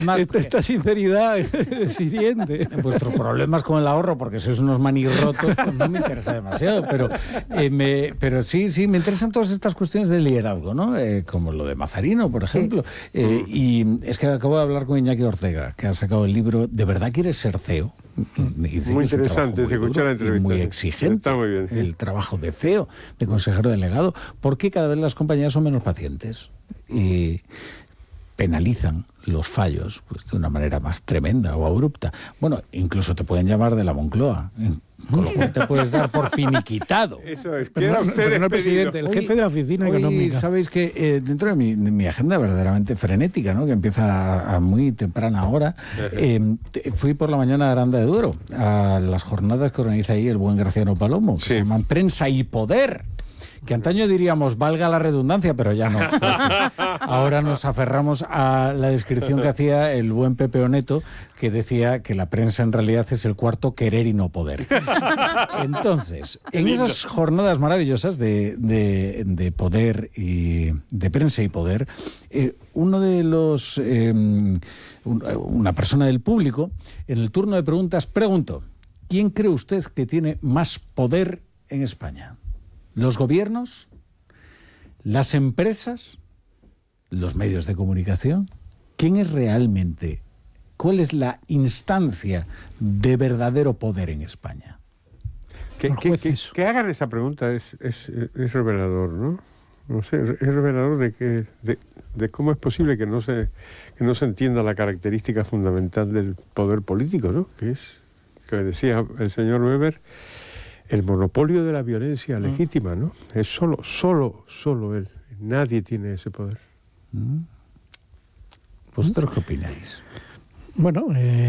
Esta sinceridad es hiriente. Vuestros problemas con el ahorro, porque sois unos manirrotos, pues no me interesa demasiado, pero sí, me interesan todas estas cuestiones de liderazgo, ¿no? Como lo de Mazarino, por ejemplo. Sí. Y es que acabo de hablar con Iñaki Ortega, que ha sacado el libro ¿De verdad quieres ser CEO? Muy interesante, se escuchó la entrevista. Muy exigente. Está muy bien, sí. El trabajo de CEO, de consejero delegado, porque cada vez las compañías son menos pacientes y penalizan los fallos pues, de una manera más tremenda o abrupta. Bueno, incluso te pueden llamar de la Moncloa, con lo cual te puedes dar por finiquitado. Eso es, que era usted no el presidente, el jefe de la oficina económica. Sabéis que dentro de mi agenda verdaderamente frenética, ¿no? Que empieza a muy temprana hora, fui por la mañana a Aranda de Duero, a las jornadas que organiza ahí el buen Graciano Palomo, que se llaman Prensa y Poder. Que antaño diríamos, valga la redundancia, pero ya no. Ahora nos aferramos a la descripción que hacía el buen Pepe Oneto, que decía que la prensa en realidad es el cuarto querer y no poder. Entonces, en esas jornadas maravillosas de poder y de prensa y poder, uno de los una persona del público, en el turno de preguntas, preguntó: ¿quién cree usted que tiene más poder en España? ¿Los gobiernos? ¿Las empresas? ¿Los medios de comunicación? ¿Quién es realmente? ¿Cuál es la instancia de verdadero poder en España? Que hagan esa pregunta es revelador, ¿no? No sé, es revelador de cómo es posible que no se entienda la característica fundamental del poder político, ¿no? Que es, que decía el señor Weber, el monopolio de la violencia legítima, ¿no? Es solo él. Nadie tiene ese poder. ¿Vosotros qué opináis? Bueno,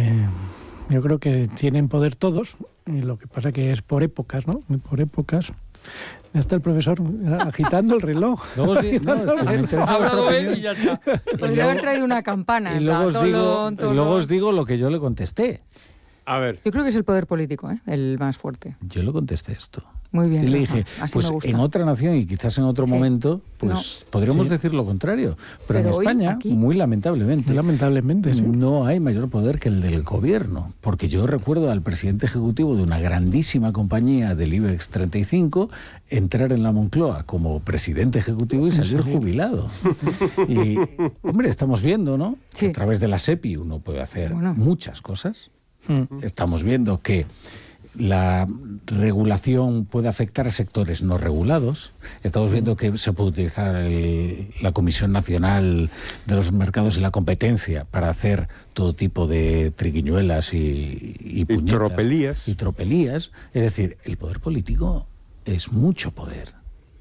yo creo que tienen poder todos, y lo que pasa que es por épocas, ¿no? Por épocas. Ya está el profesor agitando el reloj. Luego me interesa vuestra opinión. Y ya está. Podría haber traído una campana. Y luego os digo lo que yo le contesté. A ver. Yo creo que es el poder político, el más fuerte. Yo le contesté esto. Muy bien. Y le dije, pues en otra nación y quizás en otro momento, pues podríamos decir lo contrario. Pero en España, muy lamentablemente, no hay mayor poder que el del gobierno. Porque yo recuerdo al presidente ejecutivo de una grandísima compañía del IBEX 35 entrar en la Moncloa como presidente ejecutivo y salir jubilado. Y, hombre, estamos viendo, ¿no? Sí. A través de la SEPI uno puede hacer muchas cosas. Estamos viendo que la regulación puede afectar a sectores no regulados. Estamos viendo que se puede utilizar la Comisión Nacional de los Mercados y la Competencia para hacer todo tipo de triquiñuelas y puñetas. Y tropelías. Es decir, el poder político es mucho poder.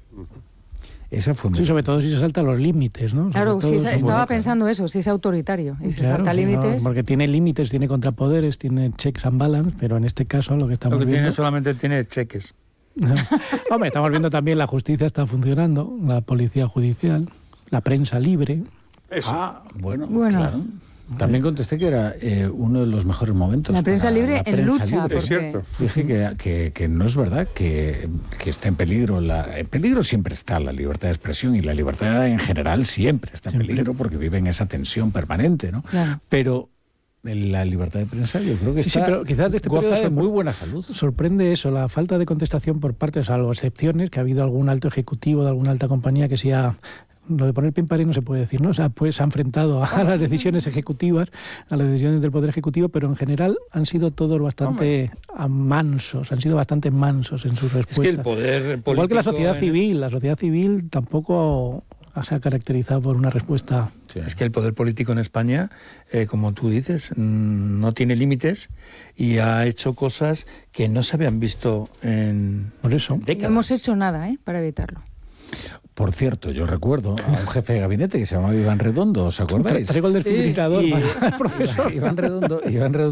Esa fue sobre todo si se salta los límites, ¿no? Claro, estaba pensando eso, si es autoritario y se salta límites. Porque tiene límites, tiene contrapoderes, tiene checks and balance, pero en este caso lo que estamos viendo... solamente tiene cheques. Hombre, estamos viendo también la justicia está funcionando, la policía judicial, la prensa libre. Eso. Bueno. Claro. También contesté que era uno de los mejores momentos. La prensa libre en lucha. Es cierto. Dije que no es verdad que esté en peligro. En peligro siempre está la libertad de expresión y la libertad en general siempre está en peligro porque vive en esa tensión permanente, ¿no? Claro. Pero la libertad de prensa yo creo que pero quizás este goza de muy buena salud. Sorprende eso, la falta de contestación por parte, salvo excepciones, que ha habido algún alto ejecutivo de alguna alta compañía que sí ha... Lo de poner pin pared no se puede decir, ¿no? O sea, pues se ha enfrentado a las decisiones ejecutivas, a las decisiones del Poder Ejecutivo, pero en general han sido todos bastante mansos, han sido bastante mansos en sus respuestas. Es que el poder político... Igual que la sociedad civil tampoco se ha caracterizado por una respuesta... Sí. Es que el poder político en España, como tú dices, no tiene límites y ha hecho cosas que no se habían visto en décadas. No hemos hecho nada para evitarlo. Por cierto, yo recuerdo a un jefe de gabinete que se llamaba Iván Redondo, ¿os acordáis? Traigo el desfibrilador para el profesor. Iván Redondo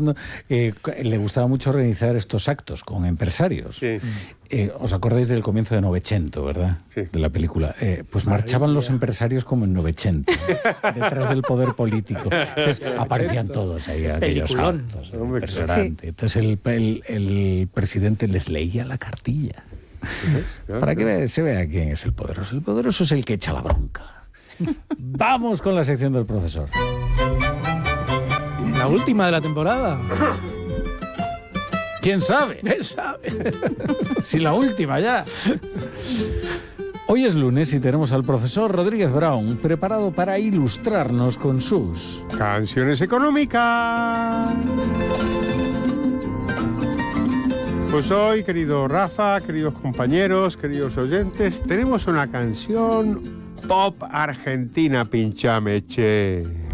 le gustaba mucho organizar estos actos con empresarios. Sí. ¿Os acordáis del comienzo de Novecento, verdad? Sí. De la película. Pues marchaban los empresarios como en Novecento, detrás del poder político. Entonces aparecían todos ahí, aquellos actos. Impresionante. Entonces el presidente les leía la cartilla. Para que se vea quién es el poderoso. El poderoso es el que echa la bronca. Vamos con la sección del profesor. La última de la temporada. ¿Quién sabe? ¿Quién sabe? Si la última ya. Hoy es lunes y tenemos al profesor Rodríguez Brown preparado para ilustrarnos con sus canciones económicas. Pues hoy, querido Rafa, queridos compañeros, queridos oyentes, tenemos una canción pop argentina, pinchame, che.